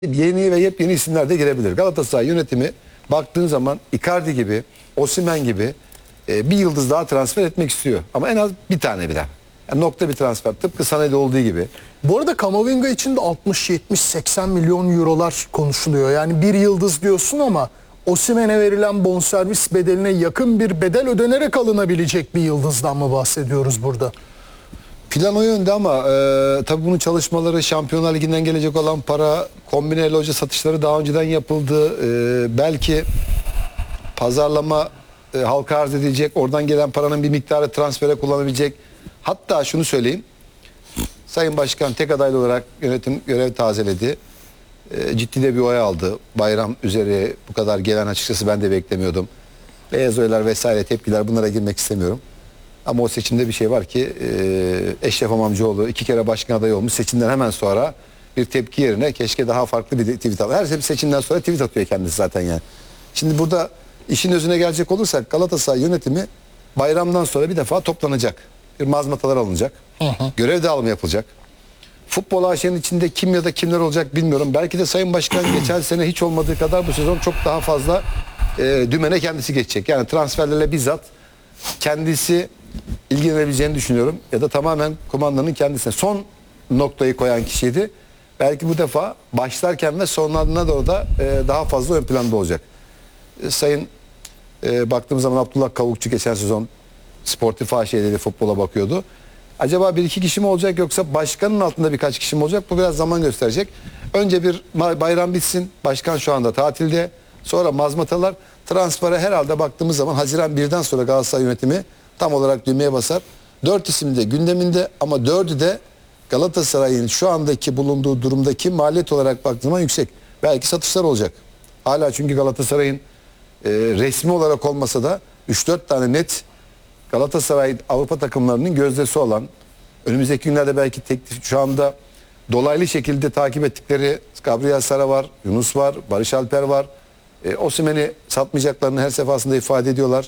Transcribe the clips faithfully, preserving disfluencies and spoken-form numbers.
Yeni ve yepyeni isimler de girebilir. Galatasaray yönetimi baktığın zaman Icardi gibi, Osimhen gibi e, bir yıldız daha transfer etmek istiyor. Ama en az bir tane bile. Yani nokta bir transfer. Tıpkı Sané'de olduğu gibi. Bu arada Camavinga için de altmış yetmiş seksen milyon eurolar konuşuluyor. Yani bir yıldız diyorsun ama Osimhen'e verilen bonservis bedeline yakın bir bedel ödenerek alınabilecek bir yıldızdan mı bahsediyoruz burada? Plan o yönde ama e, tabii bunun çalışmaları, Şampiyonlar Ligi'nden gelecek olan para, kombine loja satışları daha önceden yapıldı. E, belki pazarlama e, halka arz edilecek, oradan gelen paranın bir miktarı transfere kullanabilecek. Hatta şunu söyleyeyim, Sayın Başkan tek adaylı olarak yönetim görev tazeledi. E, ciddi de bir oy aldı. Bayram üzeri bu kadar gelen açıkçası ben de beklemiyordum. Beyaz oylar vesaire tepkiler, bunlara girmek istemiyorum. Ama o seçimde bir şey var ki e, Eşref İmamoğlu iki kere başkan adayı olmuş, seçimden hemen sonra bir tepki yerine keşke daha farklı bir tweet alır. Her seçimden sonra tweet atıyor kendisi zaten yani. Şimdi burada işin özüne gelecek olursak Galatasaray yönetimi bayramdan sonra bir defa toplanacak. Bir mazmatalar alınacak. Hı hı. Görev dağılımı yapılacak. Futbol A Ş'nin içinde kim ya da kimler olacak bilmiyorum. Belki de Sayın Başkan geçen sene hiç olmadığı kadar bu sezon çok daha fazla e, dümene kendisi geçecek. Yani transferlerle bizzat kendisi ilgilenebileceğini düşünüyorum. Ya da tamamen kumandanın kendisine son noktayı koyan kişiydi. Belki bu defa başlarken ve sonlarına doğru da e, daha fazla ön planda olacak. E, sayın e, baktığımız zaman Abdullah Kavukçu geçen sezon sportif A Ş'leri futbola bakıyordu. Acaba bir iki kişi mi olacak yoksa başkanın altında birkaç kişi mi olacak? Bu biraz zaman gösterecek. Önce bir bayram bitsin. Başkan şu anda tatilde. Sonra mazmatalar, transfere herhalde baktığımız zaman Haziran birden sonra Galatasaray yönetimi tam olarak düğmeye basar. Dört isim de gündeminde ama dördü de Galatasaray'ın şu andaki bulunduğu durumdaki maliyet olarak baktığımız zaman yüksek. Belki satışlar olacak. Hala çünkü Galatasaray'ın e, resmi olarak olmasa da üç dört tane net Galatasaray Avrupa takımlarının gözdesi olan, önümüzdeki günlerde belki teklif, şu anda dolaylı şekilde takip ettikleri Gabriel Sara var, Yunus var, Barış Alper var. E, Osimhen'i satmayacaklarını her sefasında ifade ediyorlar.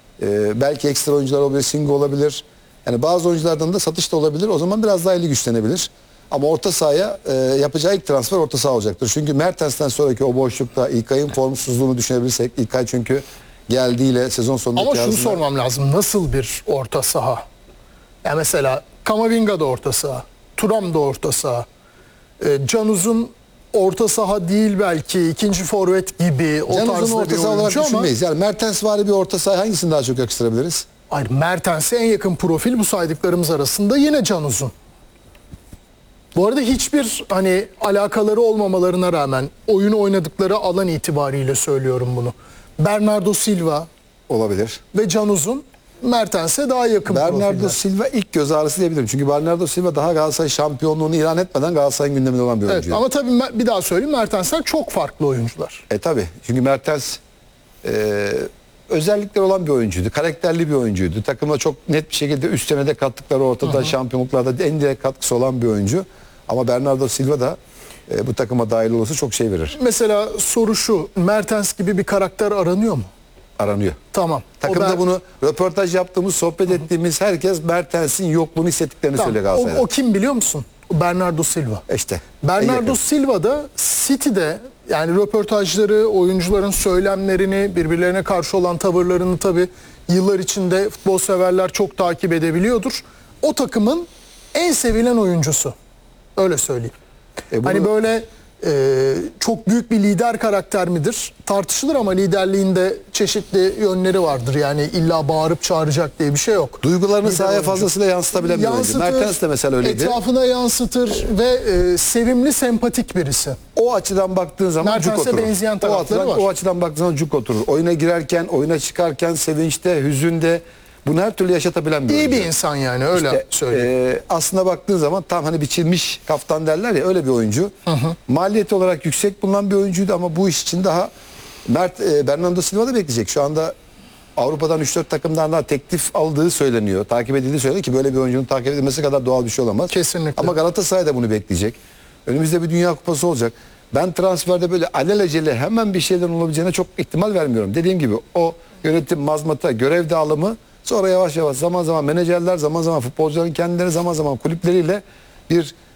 E, belki ekstra oyuncular olabilir, Singo olabilir. Yani bazı oyunculardan da satış da olabilir. O zaman biraz daha eli güçlenebilir. Ama orta sahaya e, yapacağı ilk transfer orta saha olacaktır. Çünkü Mertens'ten sonraki o boşlukta İlkay'ın formsuzluğunu düşünebilirsek, İlkay çünkü geldiğiyle sezon sonundaki... Ama şunu ağzına... sormam lazım. Nasıl bir orta saha? Yani mesela Camavinga da orta saha. Thuram da orta saha. E, Canuz'un orta saha değil belki. İkinci forvet gibi. O tarzda orta bir saha olarak oyuncu ama... düşünmeyiz. Yani Mertens vari bir orta saha hangisini daha çok yakıştırabiliriz? Hayır, Mertens'e en yakın profil bu saydıklarımız arasında yine Canuz'un. Bu arada hiçbir hani alakaları olmamalarına rağmen oyunu oynadıkları alan itibariyle söylüyorum bunu. Bernardo Silva olabilir ve Canuz'un Mertens'e daha yakın Bernardo profiller. Silva ilk göz ağrısı diyebilirim. Çünkü Bernardo Silva daha Galatasaray şampiyonluğunu ilan etmeden Galatasaray'ın gündeminde olan bir evet, oyuncu. Ama tabii bir daha söyleyeyim, Mertens'ler çok farklı oyuncular. E tabii. Çünkü Mertens e, özellikleri olan bir oyuncuydu. Karakterli bir oyuncuydu. Takımla çok net bir şekilde üstlerine kattıkları ortada, hı hı, şampiyonluklarda en direkt katkısı olan bir oyuncu. Ama Bernardo Silva da e, bu takıma dahil olursa çok şey verir. Mesela soru şu, Mertens gibi bir karakter aranıyor mu? Aranıyor. Tamam. Takımda ben... bunu röportaj yaptığımız, sohbet, hı hı, ettiğimiz herkes Mertens'in yokluğunu hissettiklerini tamam, söylüyor Galatasaray'da. O, o kim biliyor musun? Bernardo Silva. İşte. Bernardo Silva da City'de, yani röportajları, oyuncuların söylemlerini, birbirlerine karşı olan tavırlarını tabii yıllar içinde futbol severler çok takip edebiliyordur. O takımın en sevilen oyuncusu. Öyle söyleyeyim. E bunu... Hani böyle e, çok büyük bir lider karakter midir? Tartışılır ama liderliğinde çeşitli yönleri vardır. Yani illa bağırıp çağıracak diye bir şey yok. Duygularını lider sahaya oyuncu fazlasıyla yansıtabilen bir oyuncu. Mertens de mesela öyleydi. Etrafına yansıtır ve e, sevimli, sempatik birisi. O açıdan baktığın zaman cuk oturur. benzeyen tarafları o, açıdan, var. o açıdan baktığın zaman cuk oturur. Oyuna girerken, oyuna çıkarken, sevinçte, hüzünde bunu her türlü yaşatabilen bir İyi oyuncu. bir insan yani, öyle işte, söyleyeyim. E, aslında baktığın zaman tam hani biçilmiş kaftan derler ya, öyle bir oyuncu. Hı hı. Maliyeti olarak yüksek bulunan bir oyuncuydu ama bu iş için daha Mert, e, Bernardo Silva da bekleyecek. Şu anda Avrupa'dan üç dört takımdan daha teklif aldığı söyleniyor. Takip edildiği söyleniyor ki böyle bir oyuncunun takip edilmesi kadar doğal bir şey olamaz. Kesinlikle. Ama Galatasaray da bunu bekleyecek. Önümüzde bir Dünya Kupası olacak. Ben transferde böyle alelacele hemen bir şeylerin olabileceğine çok ihtimal vermiyorum. Dediğim gibi o yönetim, mazmata, görev dağılımı, sonra yavaş yavaş zaman zaman menajerler, zaman zaman futbolcuların kendileri, zaman zaman kulüpleriyle bir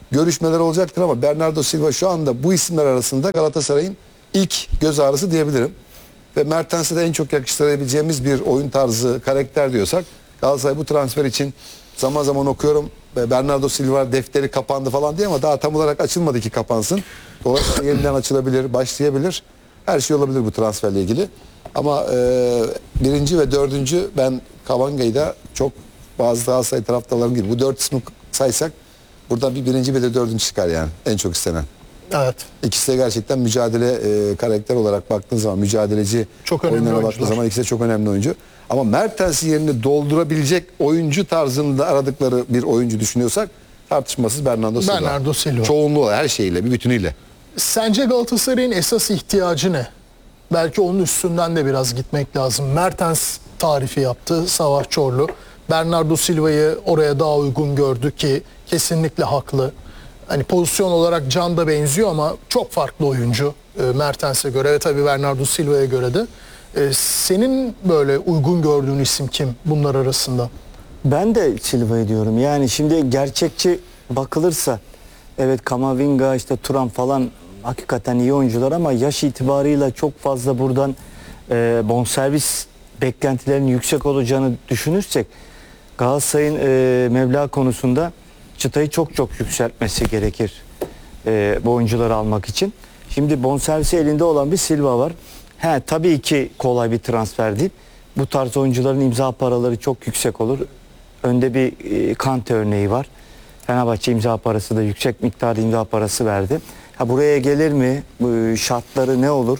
görüşmeler olacaktır ama Bernardo Silva şu anda bu isimler arasında Galatasaray'ın ilk göz ağrısı diyebilirim. Ve Mertens'e de en çok yakıştırabileceğimiz bir oyun tarzı, karakter diyorsak Galatasaray bu transfer için zaman zaman okuyorum Bernardo Silva defteri kapandı falan diye ama daha tam olarak açılmadı ki kapansın. Dolayısıyla yeniden açılabilir, başlayabilir. Her şey olabilir bu transferle ilgili. Ama e, birinci ve dördüncü ben Cavanga'yı da çok bazı Galatasaray taraftarlarının gibi bu dört ismi saysak buradan bir birinci bir de dördüncü çıkar yani en çok istenen. Evet. İkisi de gerçekten mücadele e, karakter olarak baktığın zaman mücadeleci Çok önemli oyunlara baktığın oyuncular. zaman ikisi de çok önemli oyuncu. Ama Mertens'in yerini doldurabilecek oyuncu tarzında aradıkları bir oyuncu düşünüyorsak tartışmasız Bernardo Silva. Bernardo Silva. Çoğunluğu her şeyiyle bir bütünüyle. Sence Galatasaray'ın esas ihtiyacı ne? Belki onun üstünden de biraz gitmek lazım. Mertens tarifi yaptı Savaş Çorlu. Bernardo Silva'yı oraya daha uygun gördü ki kesinlikle haklı. Hani pozisyon olarak Can da benziyor ama çok farklı oyuncu e, Mertens'e göre ve tabii Bernardo Silva'ya göre de. E, senin böyle uygun gördüğün isim kim bunlar arasında? Ben de Silva'yı diyorum. Yani şimdi gerçekçi bakılırsa evet Camavinga işte Thuram falan hakikaten iyi oyuncular ama yaş itibarıyla çok fazla buradan e, bonservis beklentilerinin yüksek olacağını düşünürsek Galatasaray'ın e, meblağ konusunda çıtayı çok çok yükseltmesi gerekir e, bu oyuncuları almak için. Şimdi bonservisi elinde olan bir Silva var. He, tabii ki kolay bir transfer değil. Bu tarz oyuncuların imza paraları çok yüksek olur. Önde bir e, Kante örneği var. Fenerbahçe imza parası da yüksek miktarda imza parası verdi. Ha, buraya gelir mi? Bu şartları ne olur?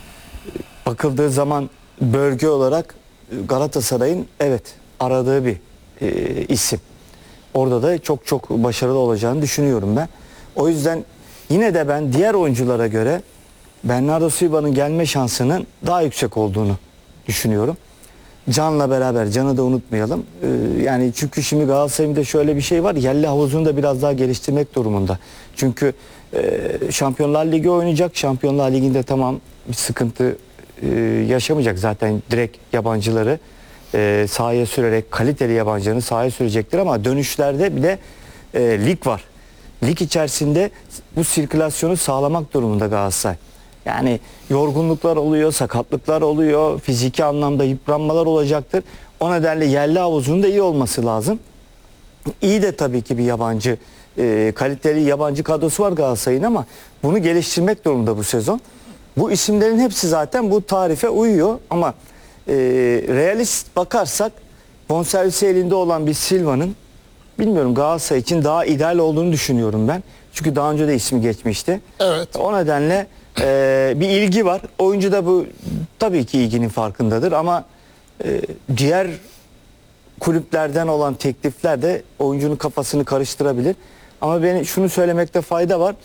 Bakıldığı zaman bölge olarak Galatasaray'ın evet aradığı bir e, isim. Orada da çok çok başarılı olacağını düşünüyorum ben. O yüzden yine de ben diğer oyunculara göre Bernardo Silva'nın gelme şansının daha yüksek olduğunu düşünüyorum. Can'la beraber, Can'ı da unutmayalım. Ee, yani çünkü şimdi Galatasaray'da şöyle bir şey var. Yerli havuzunu da biraz daha geliştirmek durumunda. Çünkü e, Şampiyonlar Ligi oynayacak. Şampiyonlar Ligi'nde tamam bir sıkıntı e, yaşamayacak. Zaten direkt yabancıları e, sahaya sürerek kaliteli yabancılarını sahaya sürecektir ama dönüşlerde bir de e, lig var. Lig içerisinde bu sirkülasyonu sağlamak durumunda Galatasaray. Yani yorgunluklar oluyor, sakatlıklar oluyor, fiziki anlamda yıpranmalar olacaktır. O nedenle yerli havuzunun da iyi olması lazım. İyi de tabii ki bir yabancı, e, kaliteli yabancı kadrosu var Galatasaray'ın ama bunu geliştirmek durumunda bu sezon. Bu isimlerin hepsi zaten bu tarife uyuyor ama e, realist bakarsak bonservisi elinde olan bir Silva'nın bilmiyorum Galatasaray için daha ideal olduğunu düşünüyorum ben. Çünkü daha önce de ismi geçmişti. Evet. O nedenle e, bir ilgi var. Oyuncu da bu tabii ki ilginin farkındadır ama e, diğer kulüplerden olan teklifler de oyuncunun kafasını karıştırabilir. Ama ben şunu söylemekte fayda var.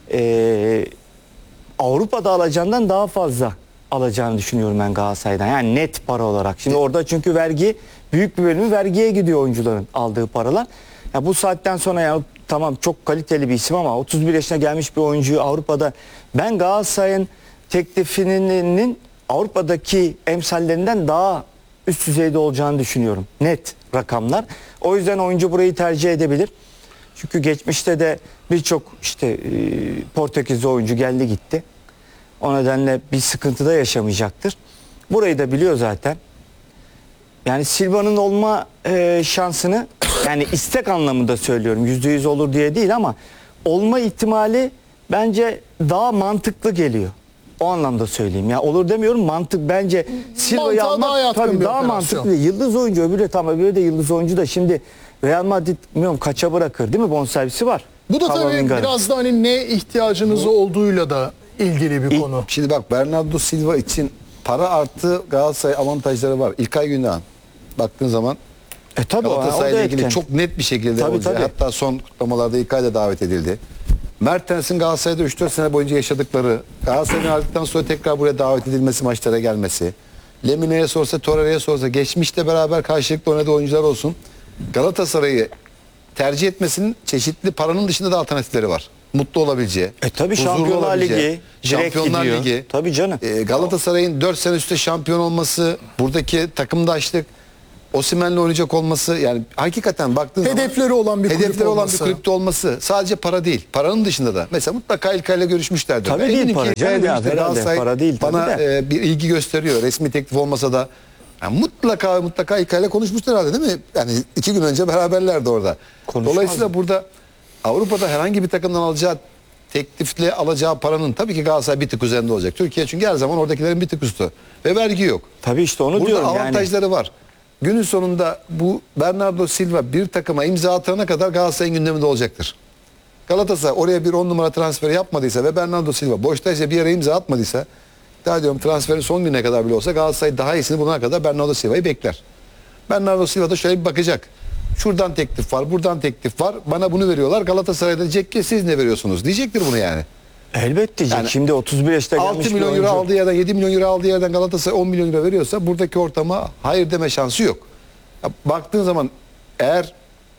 E, Avrupa'da alacağından daha fazla alacağını düşünüyorum ben Galatasaray'dan. Yani net para olarak. Şimdi orada çünkü vergi büyük bir bölümü vergiye gidiyor oyuncuların aldığı paralar. Ya bu saatten sonra ya tamam çok kaliteli bir isim ama otuz bir yaşına gelmiş bir oyuncuyu Avrupa'da ben Galatasaray'ın teklifinin Avrupa'daki emsallerinden daha üst düzeyde olacağını düşünüyorum. Net rakamlar. O yüzden oyuncu burayı tercih edebilir. Çünkü geçmişte de birçok işte e, Portekizli oyuncu geldi gitti. O nedenle bir sıkıntı da yaşamayacaktır. Burayı da biliyor zaten. Yani Silva'nın olma e, şansını yani istek anlamında söylüyorum. Yüzde yüz olur diye değil ama olma ihtimali bence daha mantıklı geliyor. O anlamda söyleyeyim. Ya olur demiyorum mantık bence Silva'yı Mantığa daha almak yatkın tabii bir daha operasyon. mantıklı. Yıldız oyuncu öbürü de tam öbürü de yıldız oyuncu da şimdi Real Madrid bilmiyorum kaça bırakır değil mi? Bonservisi var. Bu da tabii Camavinga'nın. biraz da hani ne ihtiyacınız olduğuyla da ilgili bir konu. Şimdi bak Bernardo Silva için para artı Galatasaray avantajları var. İlkay Gündoğan baktığın zaman E tabii o, o Galatasaray da ile ilgili etken. çok net bir şekilde Tabii, olacak. tabii. Hatta son kutlamalarda İlkay da davet edildi. Mertens'in Galatasaray'da üç dört sene boyunca yaşadıkları, Galatasaray'ın aldıktan sonra tekrar buraya davet edilmesi, maçlara gelmesi. Lemine'ye sorsa, Torreira'ya sorsa, geçmişte beraber karşılıklı oynadığı oyuncular olsun. Galatasaray'ı tercih etmesinin çeşitli paranın dışında da alternatifleri var. Mutlu olabileceği. E tabii huzurlu Şampiyonlar olabileceği, Ligi direkt Şampiyonlar gidiyor. Ligi. Tabii canım. E, Galatasaray'ın dört sene üstte şampiyon olması, buradaki takımdaşlık, Osimhen'le oynayacak olması, yani hakikaten baktığın zaman Hedefleri olan bir kulüp hedefleri olan olması. bir kulüpte olması sadece para değil. Paranın dışında da mesela mutlaka İlkay'la görüşmüşlerdir. Tabii Ben değil eminim para ki canım ya, demiştir, herhalde Galatasaray para değil tabii bana de. e, bir ilgi gösteriyor. Resmi teklif olmasa da yani mutlaka mutlaka İlkay'la konuşmuşlar herhalde, değil mi? Yani iki gün önce beraberlerdi orada. Konuşmaz Dolayısıyla mı? burada Avrupa'da herhangi bir takımdan alacağı teklifle alacağı paranın tabii ki Galatasaray bir tık üzerinde olacak. Türkiye çünkü her zaman oradakilerin bir tık üstü. Ve vergi yok. Tabii işte onu Burada diyorum yani. avantajları var. Günün sonunda bu Bernardo Silva bir takıma imza atana kadar Galatasaray'ın gündeminde olacaktır. Galatasaray oraya bir on numara transferi yapmadıysa ve Bernardo Silva boştaysa bir yere imza atmadıysa, daha diyorum transferin son gününe kadar bile olsa Galatasaray daha iyisini bulana kadar Bernardo Silva'yı bekler. Bernardo Silva da şöyle bir bakacak. Şuradan teklif var, buradan teklif var. Bana bunu veriyorlar. Galatasaray'da diyecek ki siz ne veriyorsunuz? Diyecektir bunu yani. Elbet diyecek. Yani Şimdi otuz bir yaşta gelmiş altı bir milyon euro oyuncu. aldığı yerden yedi milyon euro aldığı yerden Galatasaray on milyon euro veriyorsa buradaki ortama hayır deme şansı yok. Ya baktığın zaman eğer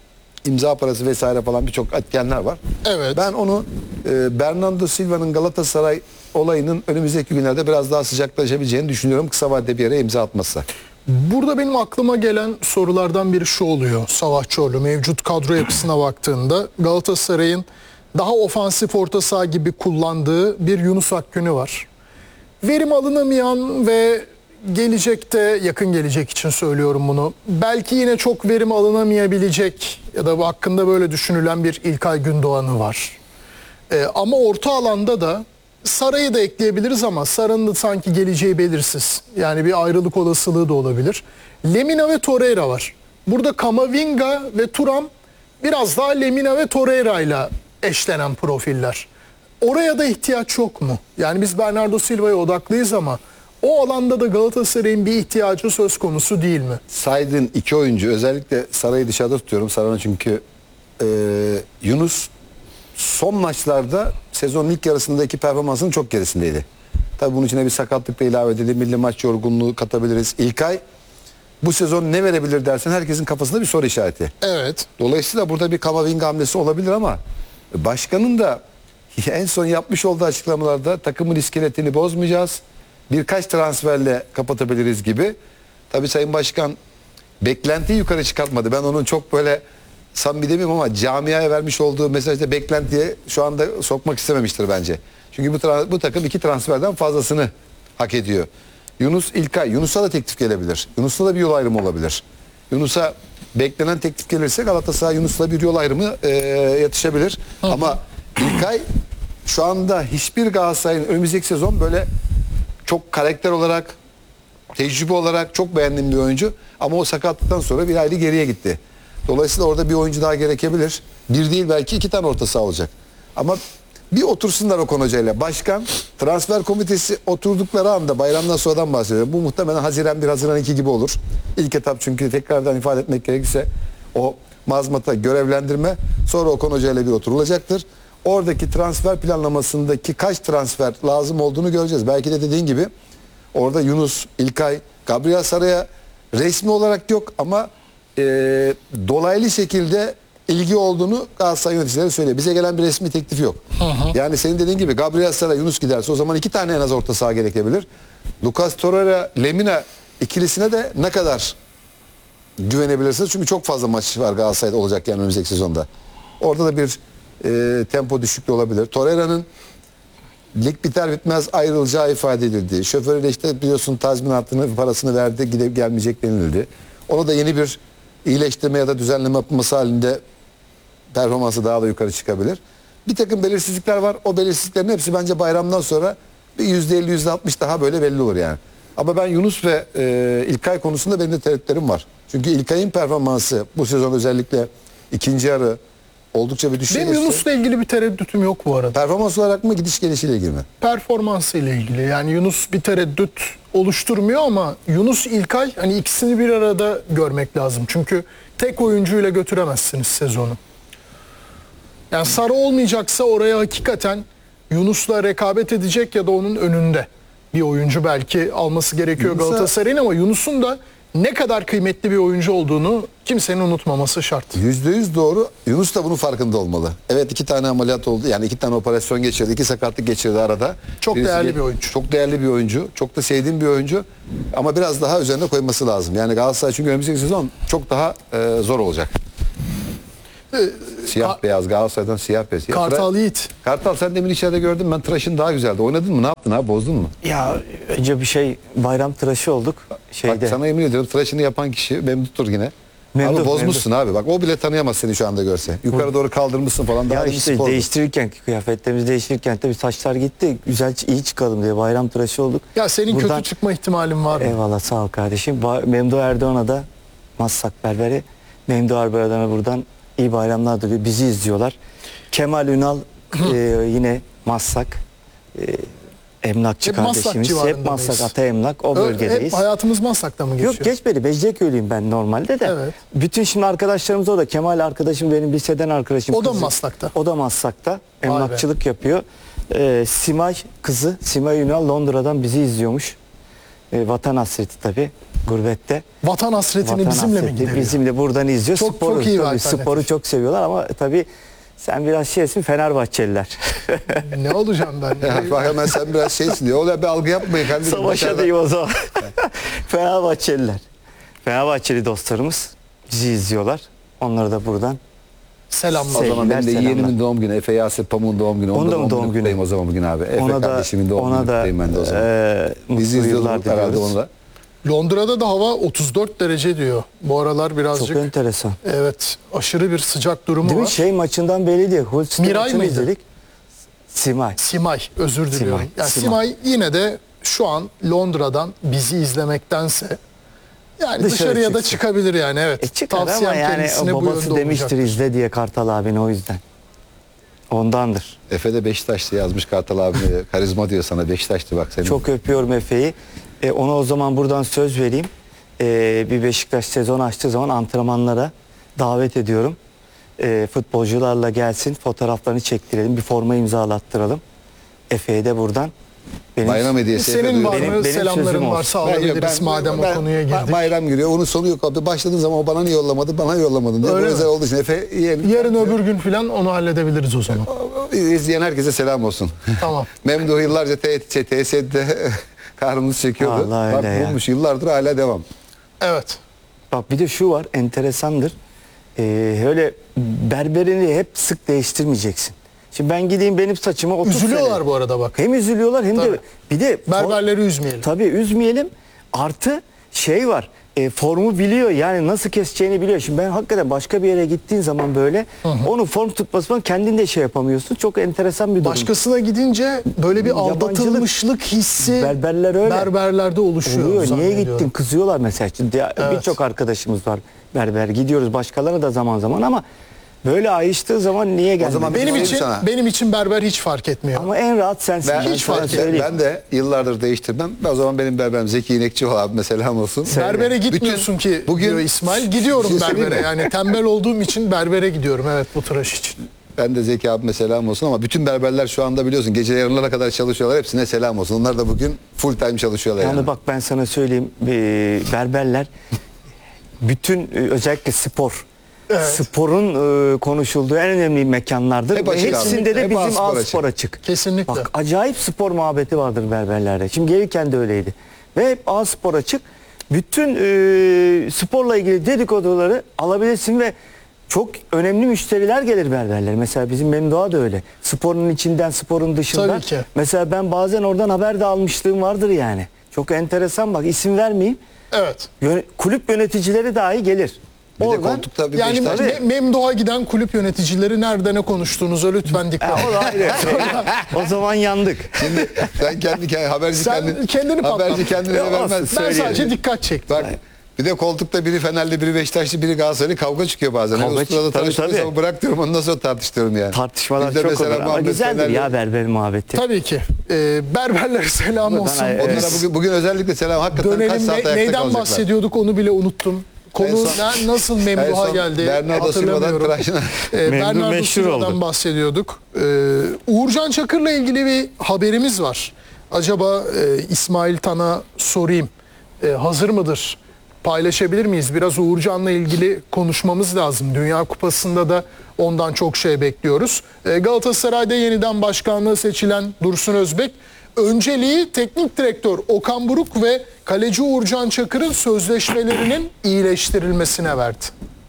imza parası vesaire falan birçok etkenler var. Evet. Ben onu e, Bernardo Silva'nın Galatasaray olayının önümüzdeki günlerde biraz daha sıcaklaşabileceğini düşünüyorum, kısa vadede bir yere imza atmazsa. Burada benim aklıma gelen sorulardan biri şu oluyor Savaş Çorlu. Mevcut kadro yapısına baktığında Galatasaray'ın daha ofansif orta saha gibi kullandığı bir Yunus Akgün'ü var. Verim alınamayan ve gelecekte, yakın gelecek için söylüyorum bunu, belki yine çok verim alınamayabilecek ya da bu hakkında böyle düşünülen bir İlkay Gündoğan'ı var. Ee, ama orta alanda da Saray'ı da ekleyebiliriz ama Saray'ın da sanki geleceği belirsiz. Yani bir ayrılık olasılığı da olabilir. Lemina ve Torreira var. Burada Camavinga ve Thuram biraz daha Lemina ve Torreira ile eşlenen profiller. Oraya da ihtiyaç yok mu? Yani biz Bernardo Silva'ya odaklıyız ama o alanda da Galatasaray'ın bir ihtiyacı söz konusu değil mi? Saydığın iki oyuncu, özellikle Saray'ı dışarıda tutuyorum. Saray'ın çünkü e, Yunus son maçlarda sezonun ilk yarısındaki performansının çok gerisindeydi. Tabii bunun içine bir sakatlık da ilave edildi. Milli maç yorgunluğu katabiliriz. İlkay bu sezon ne verebilir dersen herkesin kafasında bir soru işareti. Evet. Dolayısıyla burada bir Camavinga hamlesi olabilir ama başkanın da en son yapmış olduğu açıklamalarda takımın iskeletini bozmayacağız, birkaç transferle kapatabiliriz gibi. Tabii Sayın Başkan beklentiyi yukarı çıkartmadı. Ben onun çok böyle samimi demeyeyim ama camiaya vermiş olduğu mesajda beklentiye şu anda sokmak istememiştir bence. Çünkü bu, tra- bu takım iki transferden fazlasını hak ediyor. Yunus, İlkay. Yunus'a da teklif gelebilir. Yunus'la da bir yol ayrımı olabilir. Yunus'a beklenen teklif gelirse Galatasaray Yunus'la bir yol ayrımı e, yatışabilir. Ama İlkay şu anda hiçbir Galatasaray'ın önümüzdeki sezon böyle çok karakter olarak, tecrübe olarak çok beğendiğim bir oyuncu. Ama o sakatlıktan sonra bir hayli geriye gitti. Dolayısıyla orada bir oyuncu daha gerekebilir. Bir değil belki iki tane orta saha olacak. Ama bir otursunlar Okan Hoca ile. Başkan, transfer komitesi oturdukları anda, bayramdan sonradan bahsediyorum. Bu muhtemelen Haziran bir, Haziran iki gibi olur. İlk etap, çünkü tekrardan ifade etmek gerekirse o mazmata görevlendirme, sonra Okan Hoca ile bir oturulacaktır. Oradaki transfer planlamasındaki kaç transfer lazım olduğunu göreceğiz. Belki de dediğin gibi orada Yunus, İlkay, Gabriel Saray'a resmi olarak yok ama e, dolaylı şekilde ilgi olduğunu Galatasaray yöneticileri söylüyor. Bize gelen bir resmi teklif yok. Hı hı. Yani senin dediğin gibi Gabriel Saray, Yunus giderse o zaman iki tane en az orta saha gerekebilir. Lucas Torreira, Lemina ikilisine de ne kadar güvenebilirsiniz? Çünkü çok fazla maç var Galatasaray'da olacak yani önümüzdeki sezonda. Orada da bir e, tempo düşüklüğü olabilir. Torreira'nın lig biter bitmez ayrılacağı ifade edildi. Şoförü de işte biliyorsun tazminatını, parasını verdi, gidip gelmeyecek denildi. Ona da yeni bir iyileştirme ya da düzenleme yapılması halinde performansı daha da yukarı çıkabilir. Bir takım belirsizlikler var. O belirsizliklerin hepsi bence bayramdan sonra bir yüzde elli yüzde altmış daha böyle belli olur yani. Ama ben Yunus ve e, İlkay konusunda benim de tereddütlerim var. Çünkü İlkay'ın performansı bu sezon özellikle ikinci yarı oldukça bir düşüşe Benim geçti. Yunus'la ilgili bir tereddütüm yok bu arada. Performans olarak mı, gidiş gelişiyle ilgili mi? Performansı ile ilgili. Yani Yunus bir tereddüt oluşturmuyor ama Yunus, İlkay, hani ikisini bir arada görmek lazım. Çünkü tek oyuncuyla götüremezsiniz sezonu. Yani Sarı olmayacaksa oraya hakikaten Yunus'la rekabet edecek ya da onun önünde bir oyuncu belki alması gerekiyor Yunus'a- Galatasaray'ın ama Yunus'un da ne kadar kıymetli bir oyuncu olduğunu kimsenin unutmaması şart. Yüzde yüz doğru. Yunus da bunun farkında olmalı. Evet, iki tane ameliyat oldu. Yani iki tane operasyon geçirdi. iki sakatlık geçirdi arada. Çok Birisi değerli ge- bir oyuncu. Çok değerli bir oyuncu. Çok da sevdiğim bir oyuncu. Ama biraz daha üzerine koyması lazım. Yani Galatasaray çünkü önümüzdeki sezon çok daha e, zor olacak. Siyah Ka- beyaz, Galatasaray'dan siyah beyaz. Ya Kartal Tra- Yiğit. Kartal sen demin içeride gördüm, ben tıraşın daha güzeldi. Oynadın mı? Ne yaptın abi? Bozdun mu? Ya önce bir şey bayram tıraşı olduk şeyde. Bak sana yemin ediyorum, tıraşını yapan kişi Memduh'tur yine. Memduh, abi bozmuşsun abi. Bak o bile tanıyamaz seni şu anda görse. Yukarı doğru kaldırmışsın falan. Daha Ya da bir işte spordu. değiştirirken kıyafetlerimizi değiştirirken tabii saçlar gitti. Güzel iyi çıkalım diye bayram tıraşı olduk. Ya senin Buradan- kötü çıkma ihtimalin var mı? Eyvallah sağ ol kardeşim. Ba- Memduh Erdoğan'a da Maslak Berberi. Memduh Erdoğan'a buradan iyi bayramlar diliyor. Bizi izliyorlar. Kemal Ünal e, yine Maslak. E, emlakçı Hep Maslak kardeşimiz. Hep civarında Maslak mıyız? Ata Emlak. O Ö- bölgedeyiz. Hep hayatımız Maslak'ta mı geçiyor? Yok geçmedi. Beceriköylüyüm ben normalde de. Evet. Bütün şimdi arkadaşlarımız orada. Kemal arkadaşım benim liseden arkadaşım. O da mı Kızı- Maslak'ta? O da Maslak'ta. Emlakçılık yapıyor. Ee, Simay kızı, Simay Ünal Londra'dan bizi izliyormuş. Ee, vatan hasreti tabii gurbette. Vatan hasretini Vatan bizimle mi hasreti gideriyor? Bizimle buradan izliyor. Çok- sporu, çok iyi bir tabii, alternatif. sporu çok seviyorlar ama tabii sen biraz şeysin Fenerbahçeliler. Ne olacağım ben? Ya bak hemen sen biraz şeysin diyor. Öyle bir algı yapmayın kardeşim. Savaşa Dışarıda- diyeyim o zaman. Fenerbahçeliler. Fenerbahçeli dostlarımız bizi izliyorlar. Onları da buradan Selamlar. O zaman benim de Sevgiler, yeğenimin selamlar. doğum günü. Efe Yasir Pamuk'un doğum günü. Onun da mı doğum günü? kutlayayım o zaman bugün abi. Efe ona da kardeşimin doğum günü ona da kutlayayım ben de o zaman. e, mutlu Bizi yıllar izliyorlar herhalde diliyoruz. onu da. Londra'da da hava otuz dört derece diyor. Bu aralar Çok birazcık enteresan. evet aşırı bir sıcak durumu Değil mi? var. Şey maçından belli değil. Hull City Miray maçını mıydı? izledik. Simay. Simay özür diliyorum. Simay, Yani Simay. Simay yine de şu an Londra'dan bizi izlemektense yani Dışarı dışarıya da çıksın. çıkabilir yani evet. E çıkar Tavsiyem ama yani kendisine o bu babası yönde demiştir olacaktır. izle diye Kartal abine o yüzden. Ondandır. Efe de Beşiktaşlı yazmış Kartal abine. Karizma diyor sana, Beşiktaşlı bak senin. Çok öpüyorum Efe'yi. E, ona o zaman buradan söz vereyim. E, bir Beşiktaş sezon açtığı zaman antrenmanlara davet ediyorum. E, futbolcularla gelsin, fotoğraflarını çektirelim, bir forma imzalattıralım. Efe'ye de buradan benim Bayram hediyesi. Efe Senin diyor. var Benim- mı? benim sözüm Selamların olsun. varsa Ben- alabiliriz ben- madem ben- o konuya girdik. Bayram giriyor. Onun sonu yok abi. Başladığın zaman o bana niye yollamadı, bana yollamadın diye. Bu Öyle mi? özel olduğu için Efe yeğenim. Yarın öbür gün falan onu halledebiliriz o zaman. İzleyen herkese selam olsun. Tamam. Memduh yıllarca T S D'de karnımız çekiyordu. Vallahi Bak öyle ya. bulmuş yıllardır hala devam. Evet. Bak bir de şu var enteresandır. Ee, öyle berberini hep sık değiştirmeyeceksin. Şimdi ben gideyim benim saçımı otuz Üzülüyorlar sene- bu arada bak. Hem üzülüyorlar hem Tabii. de bir de Berberleri üzmeyelim. tabii üzmeyelim. Artı şey var. E, formu biliyor yani nasıl keseceğini biliyor. Şimdi ben hakikaten başka bir yere gittiğin zaman böyle onu form tutması falan kendin de şey yapamıyorsun. Çok enteresan bir durum. Başkasına gidince böyle bir Yabancılık, aldatılmışlık hissi berberler öyle. berberlerde oluşuyor. Oluyor. Niye zannediyorum. gittin? Kızıyorlar mesela. Şimdi Evet. birçok arkadaşımız var berber. Gidiyoruz başkalarına da zaman zaman ama böyle ayrıştığı zaman niye gelmedin? zaman Benim Söyleyeyim için sana. benim için berber hiç fark etmiyor. Ama en rahat sensin. Ben, Ben hiç sana fark ben, söyleyeyim. ben de yıllardır değiştirmem. O zaman benim berberim Zeki İnekçioğlu abi selam olsun. Berbere gitmiyorsun ki bugün- diyor İsmail. Gidiyorum Bir şey söyleyeyim berbere. mi? Yani tembel olduğum için berbere gidiyorum evet bu tıraş için. Ben de Zeki abime selam olsun ama bütün berberler şu anda biliyorsun gece yarılara kadar çalışıyorlar. Hepsine selam olsun. Onlar da bugün full time çalışıyorlar yani. Yani bak ben sana söyleyeyim e, berberler bütün e, özellikle spor Evet. sporun e, konuşulduğu en önemli mekanlardır. Hep Ve açık abi. hepsinde de Hep bizim A-Spor A spor açık. açık. Kesinlikle. Bak acayip spor muhabbeti vardır berberlerde. Şimdi gelirken de öyleydi. Ve hep A spor açık. Bütün e, sporla ilgili dedikoduları alabilirsin ve çok önemli müşteriler gelir berberler. Mesela bizim Memduh'a da öyle. Sporun içinden, sporun dışından. Tabii ki. Mesela ben bazen oradan haber de almışlığım vardır yani. Çok enteresan bak isim vermeyeyim. Evet. Yön- kulüp yöneticileri dahi gelir. Bir de Oradan- koltukta bir Yani Beşiktaş. Me- Memduh'a giden kulüp yöneticileri nerede ne konuştuğunuza lütfen dikkat Ha, edin. o da ayrı. o zaman yandık. Şimdi sen kendi kendi haberci Sen kendini, kendini haberci patlat. kendine Ya olsun, vermez. Ben Söyleyelim. sadece dikkat çektim. Bak bir de koltukta biri Fenerli, biri Beşiktaşlı, biri Galatasaraylı kavga çıkıyor bazen. Kavga Kavga çık- tabii, tartışıyoruz ama tabii. bırak diyorum ondan sonra tartıştırıyorum yani. Tartışmalar Bizde çok mesela olur ama Muhammed güzeldir Fenerli- ya berber muhabbeti. Tabii ki. Ee, berberlere selam olsun. e, Onlara Biz bugün, bugün özellikle selam hakikaten kaç dönelim saat ne- ayakta neyden kalacaklar. bahsediyorduk onu bile unuttum. Konu En son- ne- nasıl En Memduh'a son geldi Bernardo Silva'dan hatırlamıyorum. tıraşına. Ee, Memduh Bernardo meşhur Silva'dan oldu. bahsediyorduk. Ee, Uğurcan Çakır'la ilgili bir haberimiz var. Acaba e, İsmail Tan'a sorayım. E, hazır mıdır paylaşabilir miyiz? Biraz Uğurcan'la ilgili konuşmamız lazım. Dünya Kupası'nda da ondan çok şey bekliyoruz. E, Galatasaray'da yeniden başkanlığı seçilen Dursun Özbek, önceliği teknik direktör Okan Buruk ve kaleci Uğurcan Çakır'ın sözleşmelerinin iyileştirilmesine verdi.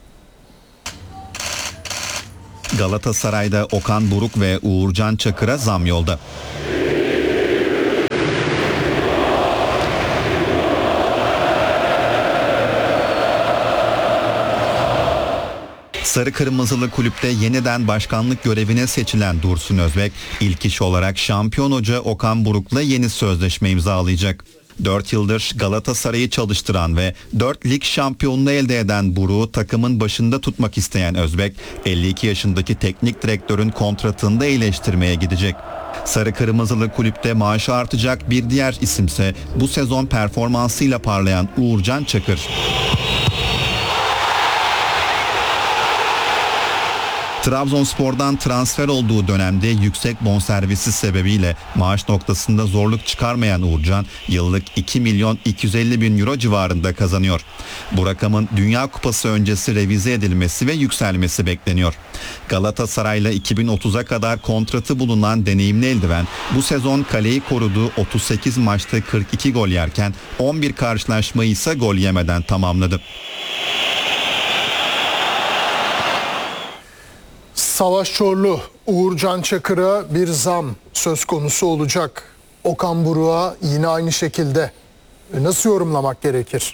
Galatasaray'da Okan Buruk ve Uğurcan Çakır'a zam yolda. Sarı Kırmızılı kulüpte yeniden başkanlık görevine seçilen Dursun Özbek, ilk iş olarak şampiyon hoca Okan Buruk'la yeni sözleşme imzalayacak. dört yıldır Galatasaray'ı çalıştıran ve dört lig şampiyonluğu elde eden Buruk'u takımın başında tutmak isteyen Özbek, elli iki yaşındaki teknik direktörün kontratını da iyileştirmeye gidecek. Sarı Kırmızılı kulüpte maaşı artacak bir diğer isimse bu sezon performansıyla parlayan Uğurcan Çakır. Trabzonspor'dan transfer olduğu dönemde yüksek bonservisi sebebiyle maaş noktasında zorluk çıkarmayan Uğurcan yıllık iki milyon iki yüz elli bin euro civarında kazanıyor. Bu rakamın Dünya Kupası öncesi revize edilmesi ve yükselmesi bekleniyor. Galatasaray'la iki bin otuza kadar kontratı bulunan deneyimli eldiven bu sezon kaleyi koruduğu otuz sekiz maçta kırk iki gol yerken on bir karşılaşmayı ise gol yemeden tamamladı. Savaş Çorlu, Uğurcan Çakır'a bir zam söz konusu olacak. Okan Buruk'a yine aynı şekilde. Nasıl yorumlamak gerekir?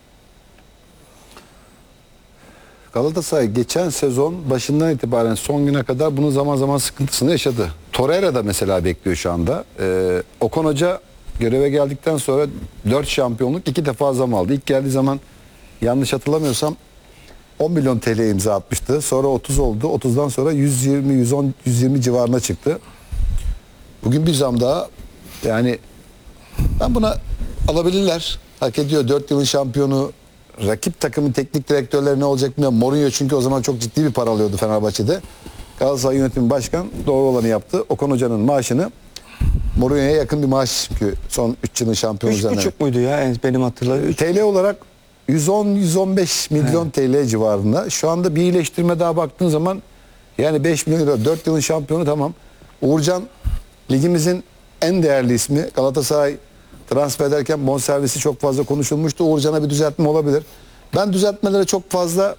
Galatasaray geçen sezon başından itibaren son güne kadar bunun zaman zaman sıkıntısını yaşadı. Torreira da mesela bekliyor şu anda. Ee, Okan Hoca göreve geldikten sonra dört şampiyonluk iki defa zam aldı. İlk geldiği zaman yanlış hatırlamıyorsam on milyon T L imza atmıştı. Sonra otuz oldu. otuzdan sonra yüz yirmi, yüz on, yüz yirmi civarına çıktı. Bugün bir zam daha. Yani ben buna alabilirler. Hak ediyor. dört yılın şampiyonu. Rakip takımın teknik direktörleri ne olacak bilmiyorum. Mourinho çünkü o zaman çok ciddi bir para alıyordu Fenerbahçe'de. Galatasaray yönetimi başkan doğru olanı yaptı. Okan Hoca'nın maaşını Mourinho'ya yakın bir maaş çünkü son üç yılın şampiyonu üç üzerine. buçuk muydu ya benim hatırladığım? T L olarak yüz on yüz on beş milyon He. T L civarında. Şu anda bir iyileştirme daha baktığın zaman yani beş milyon euro, dört yılın şampiyonu tamam. Uğurcan ligimizin en değerli ismi. Galatasaray transfer ederken bonservisi çok fazla konuşulmuştu. Uğurcan'a bir düzeltme olabilir. Ben düzeltmelere çok fazla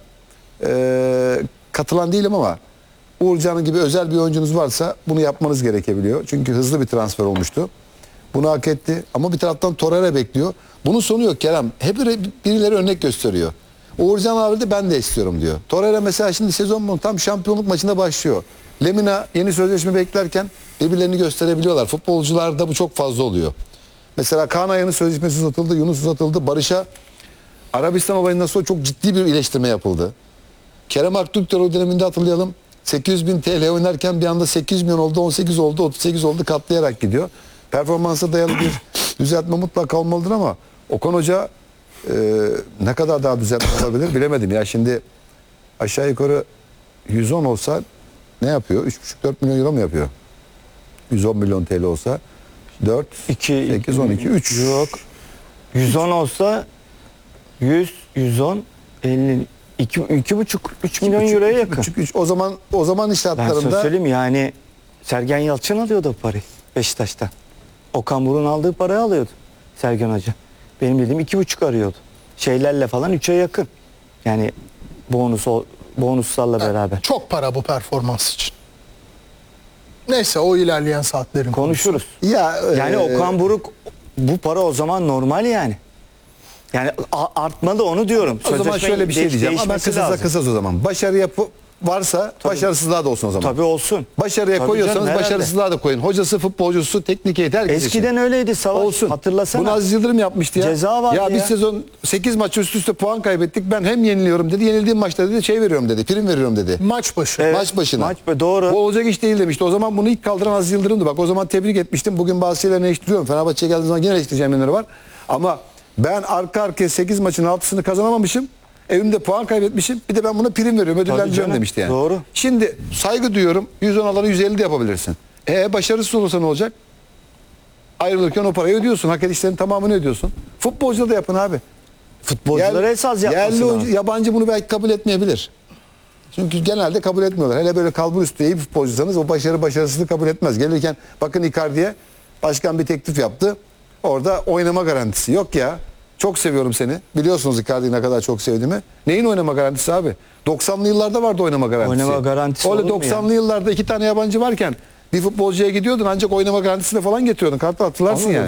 e, katılan değilim ama Uğurcan gibi özel bir oyuncunuz varsa bunu yapmanız gerekebiliyor. Çünkü hızlı bir transfer olmuştu. Bunu hak etti. Ama bir taraftan Torreira bekliyor. Bunun sonu yok Kerem. Hep birileri örnek gösteriyor. Uğurcan abi de ben de istiyorum diyor. Torreira mesela şimdi sezon mu tam şampiyonluk maçında başlıyor. Lemina yeni sözleşme beklerken birbirlerini gösterebiliyorlar. Futbolcularda bu çok fazla oluyor. Mesela Kaan Ayhan'ın sözleşmesi uzatıldı, Yunus uzatıldı. Barış'a Arabistan olayından sonra çok ciddi bir iyileştirme yapıldı. Kerem Aktürkoğlu o döneminde hatırlayalım. sekiz yüz bin T L oynarken bir anda sekiz milyon oldu, on sekiz oldu, otuz sekiz oldu, katlayarak gidiyor. Performansa dayalı bir düzeltme mutlaka olmalıdır ama Okan Hoca e, ne kadar daha düzeltme olabilir bilemedim. Ya şimdi aşağı yukarı yüz on olsa ne yapıyor? üç buçuk dört milyon euro mu yapıyor? yüz on milyon T L olsa dört, iki, sekiz, on iki, üç. Yok. yüz on olsa yüz, yüz on, elli, iki, iki buçuk, üç milyon euroya yakın. üç, üç. O zaman o zaman iş Ben sana şartlarında söyleyeyim yani Sergen Yalçın alıyordu o parayı Beşiktaş'tan. Okan Buruk'un aldığı parayı alıyordu Sergen Hoca. Benim bildiğim iki buçuk arıyordu. Şeylerle falan üçe yakın. Yani bonus bonuslarla Evet, beraber. çok para bu performans için. Neyse o ilerleyen saatlerin Konuşuruz. ya Yani e, Okan Buruk bu para o zaman normal yani. Yani a- artmalı onu diyorum. o zaman Sözleşme şöyle bir şey değiş- diyeceğim ama ben değişmesi kısasa lazım. kısas o zaman. Başarı yapı varsa Tabii. başarısızlığa da olsun o zaman. Tabii olsun. Başarıya Tabii koyuyorsanız canım, herhalde. başarısızlığa da koyun. Hocası, futbolcusu, teknik heyeti herkes Eskiden için. öyleydi Savaş. Olsun. Hatırlasana. Bunu Aziz Yıldırım yapmıştı ya. Ceza vardı ya. ya. Bir sezon sekiz maç üst üste puan kaybettik. Ben hem yeniliyorum dedi. Yenildiğim maçta dedi şey veriyorum dedi. Prim veriyorum dedi. Maç başı. Evet. Maç başına. Maç be- doğru. Bu olacak iş değil demişti. O zaman bunu ilk kaldıran Aziz Yıldırım'dı. Bak o zaman tebrik etmiştim. Bugün bazı şeylerini eleştiriyorum. Fenerbahçe'ye geldiğim zaman yine eleştireceğim yönleri var. Ama ben arka arkaya sekiz maçın altısını kazanamamışım. Evimde puan kaybetmişim. Bir de ben buna prim veriyorum. Ödüllendiriyorum canım, demişti yani. doğru. Şimdi saygı duyuyorum. yüz on alanı yüz elli de yapabilirsin. E başarısız olursa ne olacak? Ayrılırken o parayı ödüyorsun. Hak edişlerin tamamını ödüyorsun. Futbolcuda da yapın abi. Futbolculara Yer- esas yapması yerli lazım. oyuncu, yabancı bunu belki kabul etmeyebilir. Çünkü genelde kabul etmiyorlar. Hele böyle kalbur üstü iyi bir futbolcuysanız o başarı başarısızlığı kabul etmez. Gelirken bakın Icardi'ye başkan bir teklif yaptı. Orada oynama garantisi. Yok ya. Çok seviyorum seni. Biliyorsunuz Icardi'yi ne kadar çok sevdiğimi. Neyin oynama garantisi abi? doksanlı yıllarda vardı oynama garantisi. Oynama garantisi Öyle olur mu doksanlı yıllarda iki tane yabancı varken bir futbolcuya gidiyordun ancak oynama garantisini falan getiriyordun. Kartla hatırlarsın Ama yani.